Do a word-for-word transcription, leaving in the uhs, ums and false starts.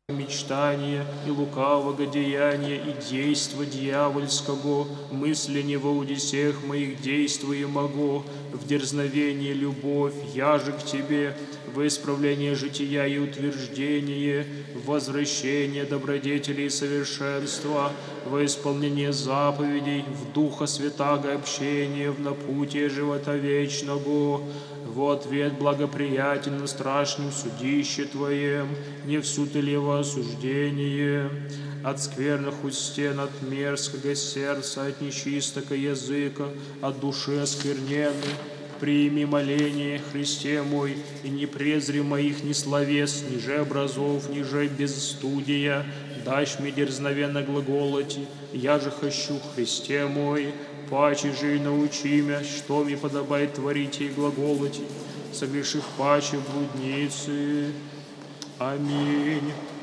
мечтания и лукавого деяния и действа дьявольского, мысли не во удесех моих действуя могу, в дерзновении любовь, я же к Тебе, в исправление жития и утверждение, в возвращение добродетели и совершенства, во исполнение заповедей, в Духа Святаго общения, в напутие живота вечного, в ответ благоприятен на страшном судище Твоем, не в суд или во осуждение, от скверных устен, от мерзкого сердца, от нечистого языка, от души оскверненной. Прими моление, Христе мой, и не презри моих ни словес, ни же образов, ни же безстудия, дашь мне дерзновенно глаголоти, я же хочу, Христе мой, паче же и научи меня, что мне подобает творить и глаголоти, согрешив паче блудницы. Аминь.